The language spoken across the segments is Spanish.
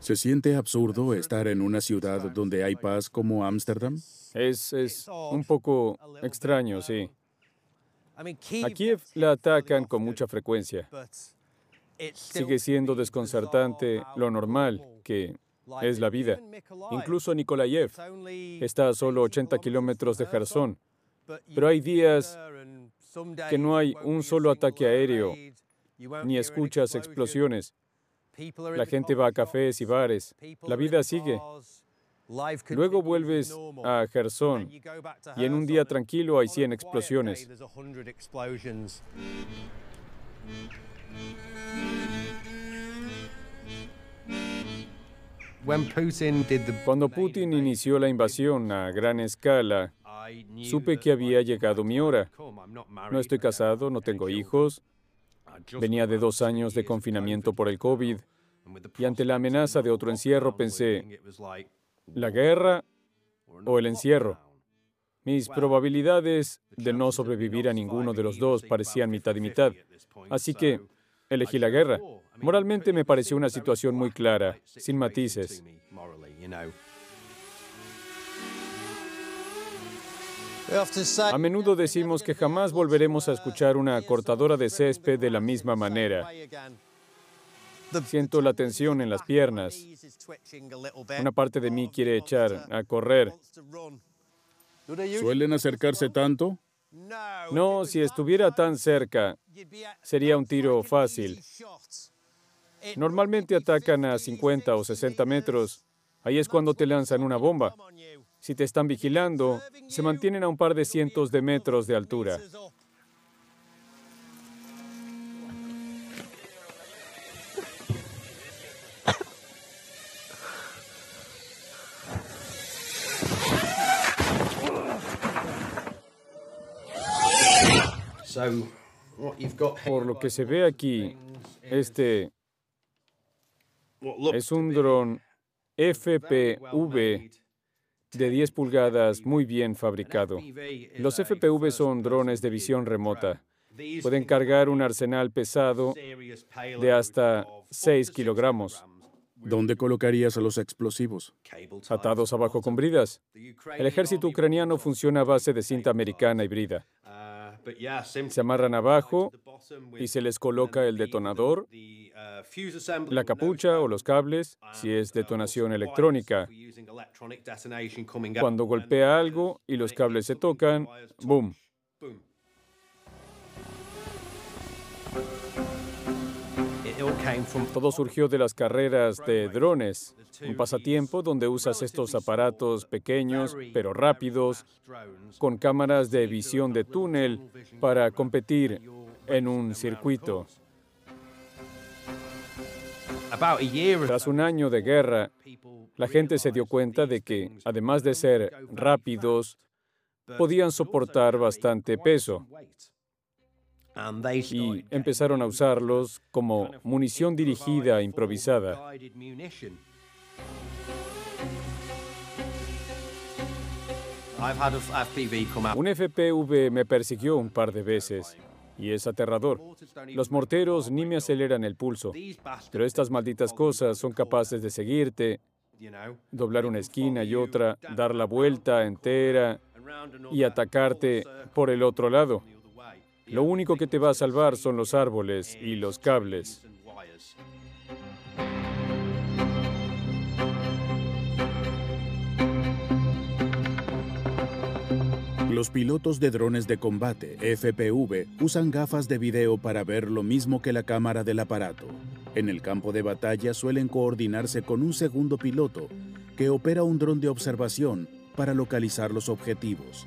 ¿Se siente absurdo estar en una ciudad donde hay paz como Ámsterdam? Es un poco extraño, sí. A Kiev la atacan con mucha frecuencia. Sigue siendo desconcertante lo normal que es la vida. Incluso Nikolaev está a solo 80 kilómetros de Jersón, pero hay días que no hay un solo ataque aéreo, ni escuchas explosiones. La gente va a cafés y bares. La vida sigue. Luego vuelves a Jersón y en un día tranquilo hay 100 explosiones. Cuando Putin inició la invasión a gran escala, supe que había llegado mi hora. No estoy casado, no tengo hijos. Venía de 2 años de confinamiento por el COVID. Y ante la amenaza de otro encierro pensé, ¿la guerra o el encierro? Mis probabilidades de no sobrevivir a ninguno de los dos parecían mitad y mitad. Así que elegí la guerra. Moralmente me pareció una situación muy clara, sin matices. A menudo decimos que jamás volveremos a escuchar una cortadora de césped de la misma manera. Siento la tensión en las piernas. Una parte de mí quiere echar a correr. ¿Suelen acercarse tanto? No, si estuviera tan cerca, sería un tiro fácil. Normalmente atacan a 50 o 60 metros. Ahí es cuando te lanzan una bomba. Si te están vigilando, se mantienen a un par de cientos de metros de altura. Por lo que se ve aquí, este es un dron FPV de 10 pulgadas muy bien fabricado. Los FPV son drones de visión remota. Pueden cargar un arsenal pesado de hasta 6 kilogramos, ¿Dónde colocarías a los explosivos? atados abajo con bridas. El ejército ucraniano funciona a base de cinta americana y brida. Se amarran abajo y se les coloca el detonador, la capucha o los cables, si es detonación electrónica. Cuando golpea algo y los cables se tocan, ¡boom! Todo surgió de las carreras de drones, un pasatiempo donde usas estos aparatos pequeños pero rápidos, con cámaras de visión de túnel para competir en un circuito. Tras un año de guerra, la gente se dio cuenta de que, además de ser rápidos, podían soportar bastante peso. Y empezaron a usarlos como munición dirigida improvisada. Un FPV me persiguió un par de veces y es aterrador. Los morteros ni me aceleran el pulso, pero estas malditas cosas son capaces de seguirte, doblar una esquina y otra, dar la vuelta entera y atacarte por el otro lado. Lo único que te va a salvar son los árboles y los cables. Los pilotos de drones de combate, FPV, usan gafas de video para ver lo mismo que la cámara del aparato. En el campo de batalla suelen coordinarse con un segundo piloto que opera un dron de observación para localizar los objetivos.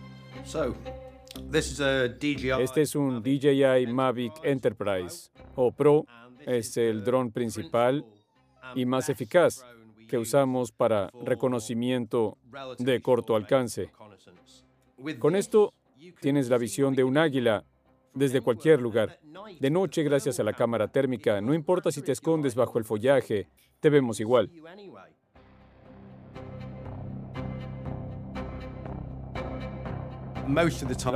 Este es un DJI Mavic Enterprise, o Pro. Es el dron principal y más eficaz que usamos para reconocimiento de corto alcance. Con esto, tienes la visión de un águila desde cualquier lugar. De noche, gracias a la cámara térmica, no importa si te escondes bajo el follaje, te vemos igual. La